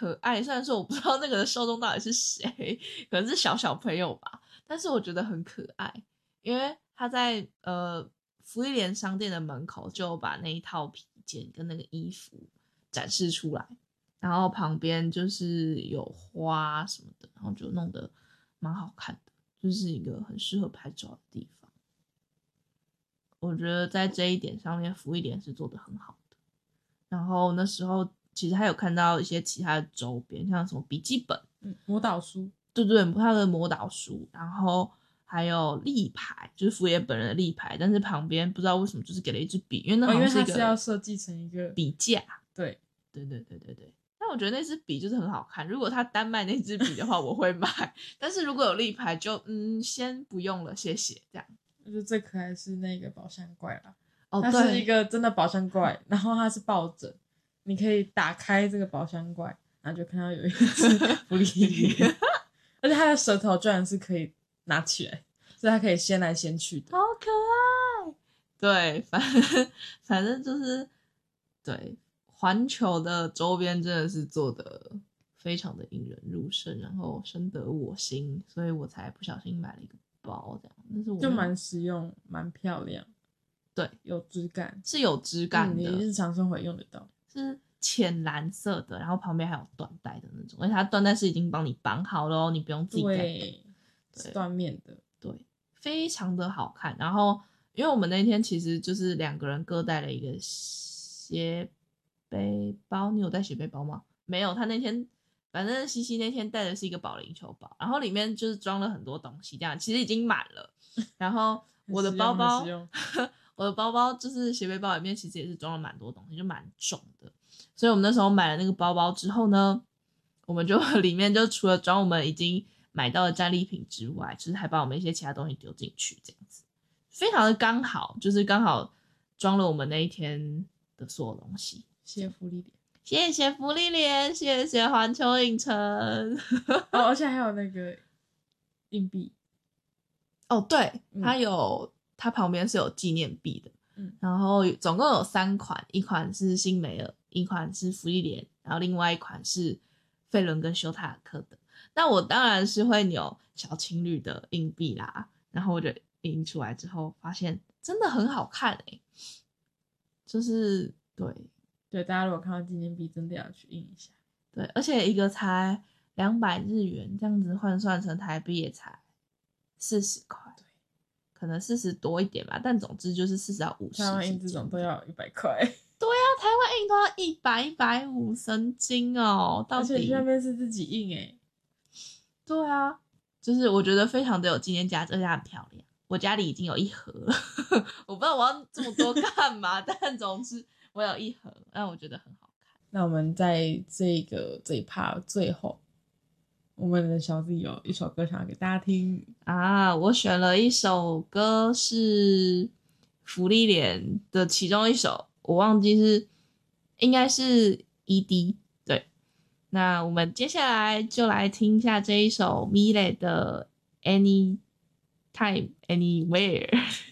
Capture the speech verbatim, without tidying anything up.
可爱，虽然说我不知道那个受众到底是谁，可能是小小朋友吧，但是我觉得很可爱，因为他在呃福利连商店的门口就把那一套皮件跟那个衣服展示出来，然后旁边就是有花什么的，然后就弄得蛮好看的，就是一个很适合拍照的地方。我觉得在这一点上面福利连是做得很好的。然后那时候其实还有看到一些其他的周边，像什么笔记本， 嗯，魔导书， 对对，他的魔导书，然后还有立牌，就是福爷本人的立牌，但是旁边不知道为什么就是给了一支笔，因为那好像是一个、 哦、因为它是要设计成一个笔架， 对对对对对对。但我觉得那支笔就是很好看，如果他单卖那支笔的话，我会买。但是如果有立牌就，就嗯先不用了，谢谢。这样， 我觉得最可爱的是那个宝箱怪啦。 哦， 它是一个真的宝箱怪，然后它是抱枕，你可以打开这个宝箱怪，然后就看到有一只福利莲，而且它的舌头居然是可以拿起来，所以它可以掀来掀去的， 好可爱。对，反正反正就是对环球的周边真的是做的非常的引人入胜，然后深得我心，所以我才不小心买了一个包这样。但是我就蛮实用，蛮漂亮。 对， 有质感， 是有质感的， 嗯、你日常生活用得到， 是浅蓝色的，然后旁边还有缎带的那种，而且它缎带是已经帮你绑好了哦，你不用自己再对，是缎面的， 对，非常的好看。然后因为我们那天其实就是两个人各带了一个斜背包，你有带斜背包吗？没有，他那天反正西西那天带的是一个保龄球包，然后里面就是装了很多东西，这样其实已经满了。然后我的包包。我的包包就是斜背包里面其实也是装了蛮多东西，就蛮重的，所以我们那时候买了那个包包之后呢，我们就里面就除了装我们已经买到的战利品之外，就是还把我们一些其他东西丢进去，这样子非常的刚好，就是刚好装了我们那一天的所有东西。 谢谢福利莲， 谢谢福利莲，谢谢环球影城。 哦，而且还有那个硬币， 哦，对，它有。它旁边是有纪念币的，嗯，然后总共有三款，一款是新美尔，一款是福利莲，然后另外一款是费伦跟休塔尔克的。那我当然是会扭小情侣的硬币啦，然后我就印出来之后发现真的很好看诶、欸，就是对对，大家如果看到纪念币，真的要去印一下。 对，而且一个才两百日元，这样子换算成台币也才四十块。可能四十多一点吧，但总之就是四十到五十。 台湾印这种都要一百块。 对啊，台湾印都要一百、一百五，神经哦！到底。 而且下面是自己印诶。 对啊，就是我觉得非常的有纪念价值，而且很漂亮。我家里已经有一盒了，我不知道我要这么多干嘛，但总之我有一盒，让我觉得很好看。 那我们在这个这一 part 最后。我们的小弟有一首歌想要给大家听啊，我选了一首歌是福利莲的其中一首，我忘記是應該是 E D。 對，那我們接下來就來聽一下這一首 Milet 的 Anytime Anywhere。